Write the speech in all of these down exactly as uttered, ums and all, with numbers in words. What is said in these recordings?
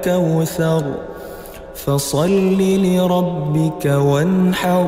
الكوثر فصل لربك وانحر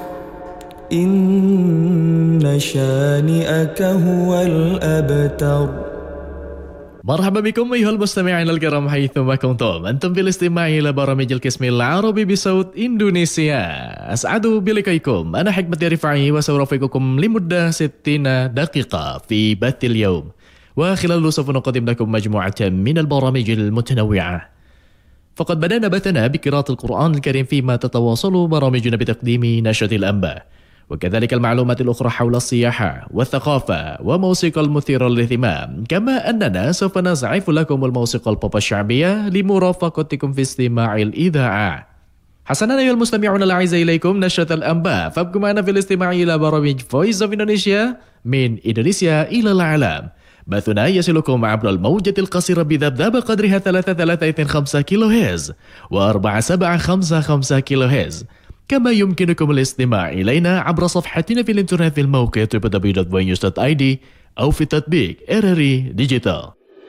إن شانئك هو الأبتر. مرحبا بكم أيها المستمعين الكرام حيثما كنتم، أنتم بالاستماع إلى برامج القسم العربي بصوت إندونيسيا. أسعد بلقائكم، أنا حكمة رفاعي وسأرافقكم لمدة ستين دقيقة في بث اليوم، وخلال سوف نقدم لكم مجموعة من البرامج المتنوعة. فقد بدأنا بثنا بقراءة القرآن الكريم، فيما تتواصل برامجنا بتقديم نشرة الأنباء وكذلك المعلومات الأخرى حول السياحة والثقافة وموسيقى المثيرة للاهتمام، كما أننا سوف نزعف لكم الموسيقى البوب الشعبية لمرافقتكم في استماع الإذاعة. حسنا أيها المستمعون الأعزاء، إليكم نشرة الأنباء، فابقوا معنا في الاستماع إلى برامج Voice of Indonesia من إندونيسيا إلى العالم. بثنا يصلكم عبر الموجة القصيرة بذبذب قدرها ثلاثة ثلاثة اثنين خمسة كيلو هرتز وأربعة سبعة خمسة خمسة كيلو هرتز، كما يمكنكم الاستماع إلينا عبر صفحتنا في الإنترنت في الموقع دبليو دبليو دبليو دوت فوي نيوز دوت آي دي أو في تطبيق إر آر إي ديجيتال.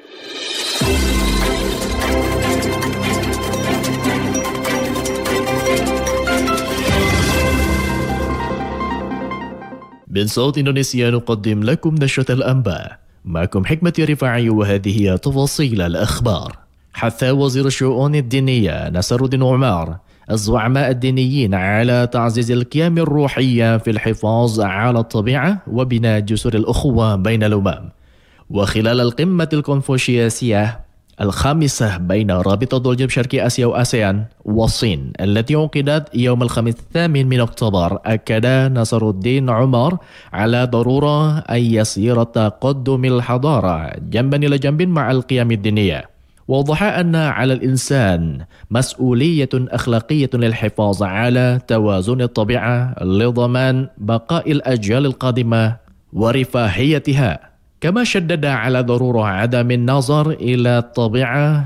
من صوت إندونيسيا نقدم لكم نشرة الأنباء، معكم حكمة رفاعي، وهذه هي تفاصيل الأخبار. حث وزير الشؤون الدينية نصر الدين عمار الزعماء الدينيين على تعزيز القيم الروحية في الحفاظ على الطبيعة وبناء جسور الأخوة بين الأمم. وخلال القمة الكونفوشيوسية الخامسة بين رابطة دول جنوب شرقي آسيا وآسيان والصين التي عقدت يوم الخميس الثامن من أكتوبر، أكد نصر الدين عمر على ضرورة أن يسير تقدم الحضارة جنبا إلى جنب مع القيم الدينية. ووضح أن على الإنسان مسؤولية أخلاقية للحفاظ على توازن الطبيعة لضمان بقاء الأجيال القادمة ورفاهيتها، كما شدد على ضرورة عدم النظر إلى الطبيعة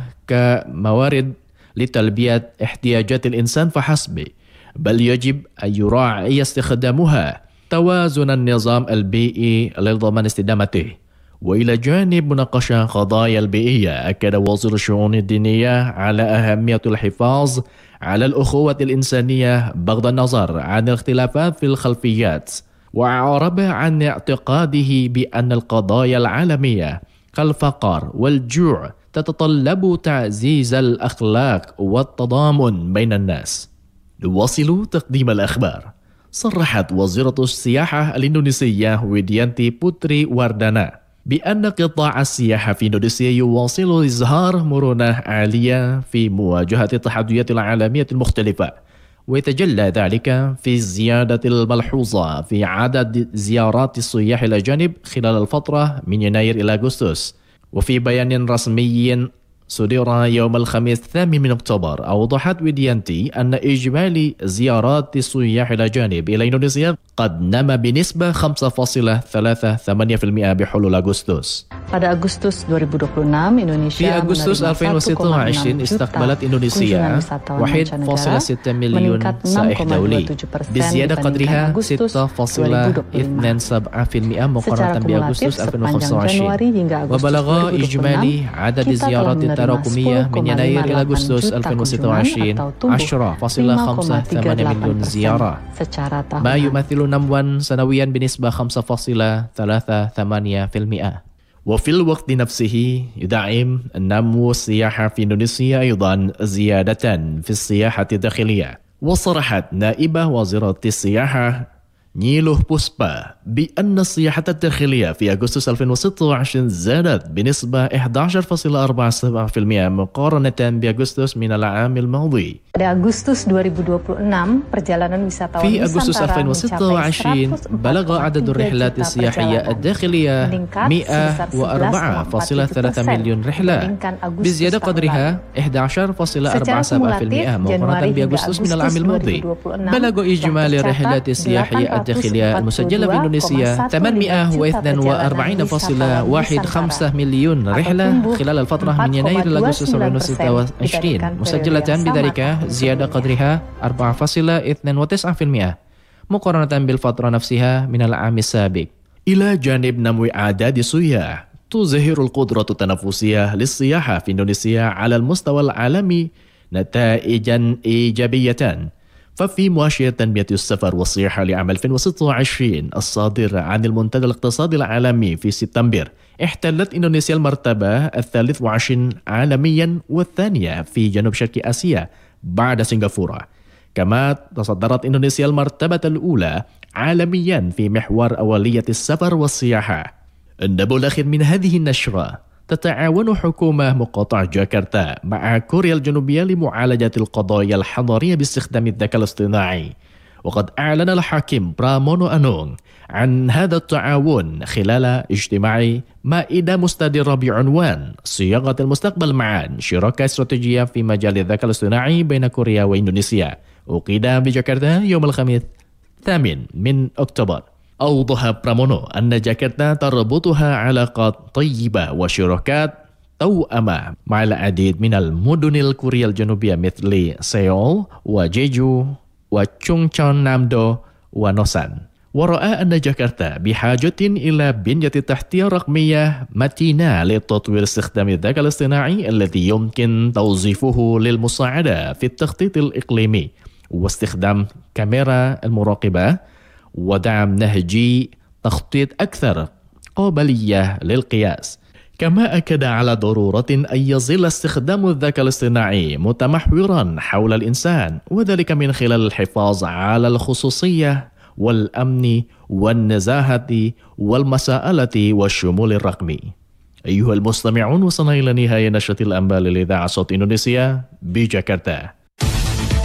كموارد لتلبية احتياجات الإنسان فحسب، بل يجب أن يراعي استخدامها توازن النظام البيئي لضمان استدامته. وإلى جانب مناقشة قضايا البيئية، أكد وزير الشؤون الدينية على أهمية الحفاظ على الأخوة الإنسانية بغض النظر عن الاختلافات في الخلفيات، وأعرب عن اعتقاده بأن القضايا العالمية كالفقر والجوع تتطلب تعزيز الأخلاق والتضامن بين الناس. نواصل تقديم الأخبار. صرحت وزيرة السياحة الإندونيسية ويديانتي بوتري واردانا بأن قطاع السياحة في إندونيسيا يواصل إظهار مرونة عالية في مواجهة التحديات العالمية المختلفة، ويتجلى ذلك في الزيادة الملحوظة في عدد زيارات السياح الأجانب خلال الفترة من يناير إلى أغسطس. وفي بيان رسمي صدر يوم الخميس الثامن من أكتوبر، أوضحت ويديانتي أن إجمالي زيارات السياح الأجانب إلى إندونيسيا قد نما بنسبة خمسة فاصلة ثلاثة ثمانية بالمئة بحلول أغسطس. Pada Agustus dua ribu dua puluh enam, Indonesia في أغسطس ألفين وستة وعشرين استقبلت إندونيسيا واحد فاصلة ستة مليون سائح دولي بزيادة قدرها ستة فاصلة اثنين سبعة بالمئة مقارنة بأغسطس ألفين وخمسة وعشرين. وبلغ إجمالي عدد الزيارات التراكمية من يناير إلى أغسطس ألفين وستة وعشرين عشرة فاصلة خمسة ثمانية مليون زيارة، ما يمثل نموا سنويا بنسبة خمسة فاصلة ثلاثة ثمانية بالمئة. وفي الوقت نفسه يدعم نمو السياحة في إندونيسيا أيضا زيادة في السياحة الداخلية. وصرحت نائبة وزيرة السياحة نيلوه بوسبا بأن السياحة الداخلية في أغسطس ألفين وستة وعشرين زادت بنسبة أحد عشر فاصلة أربعة سبعة بالمئة مقارنة بأغسطس من العام الماضي. Pada Agustus dua ribu dua puluh enam, perjalanan wisatawan في أغسطس ألفين وستة وعشرين بلغ عدد الرحلات السياحية الداخلية مئة وأربعة فاصلة ثلاثة مليون رحلة بزيادة قدرها أحد عشر فاصلة أربعة سبعة بالمئة مقارنة بأغسطس من العام الماضي. بلغ إجمالي الرحلات السياحية الداخلية المسجلة في إندونيسيا ثمانمئة واثنين وأربعين فاصلة واحد خمسة مليون رحلة خلال الفترة من يناير إلى أغسطس ألفين وستة وعشرين، مسجلة بذلك زيادة قدرها أربعة فاصلة اثنين وتسعة بالمئة مقارنة بالفترة نفسها من العام السابق. إلى جانب نمو أعداد السياح، تظهر القدرة التنافسية للسياحة في إندونيسيا على المستوى العالمي نتائجا إيجابية. ففي مؤشر تنمية السفر والسياحة لعام ألفين وستة وعشرين الصادر عن المنتدى الاقتصادي العالمي في سبتمبر، احتلت إندونيسيا المرتبة الثالث والعشرين عالميا والثانية في جنوب شرق آسيا بعد سنغافورة. كما تصدرت إندونيسيا المرتبة الأولى عالميا في محور أولية السفر والسياحة. النبو الأخير من هذه النشرة: تتعاون حكومة مقاطعة جاكرتا مع كوريا الجنوبية لمعالجة القضايا الحضارية باستخدام الذكاء الاصطناعي. وقد أعلن الحاكم برامونو أنونغ عن هذا التعاون خلال اجتماع مائدة مستديرة بعنوان صياغة المستقبل معا، شراكة استراتيجية في مجال الذكاء الاصطناعي بين كوريا وإندونيسيا، أقيم بجاكرتا يوم الخميس الثامن من أكتوبر. أوضح برامونو أن جاكرتا تربطها علاقات طيبة وشراكات توأمة مع العديد من المدن الكورية الجنوبية مثل سيول وجيجو وتشونغشون نامدو ونوسان. ورأى أن جاكرتا بحاجة إلى بنية تحتية رقمية متينة لتطوير استخدام الذكاء الاصطناعي الذي يمكن توظيفه للمساعدة في التخطيط الإقليمي واستخدام كاميرا المراقبة ودعم نهجي تخطيط أكثر قابلية للقياس. كما أكد على ضرورة أن يظل استخدام الذكاء الاصطناعي متمحورا حول الإنسان، وذلك من خلال الحفاظ على الخصوصية والأمن والنزاهة والمساءلة والشمول الرقمي. أيها المستمعون، وصلنا إلى نهاية نشرة الأنباء للإذاعة صوت إندونيسيا بجاكرتا.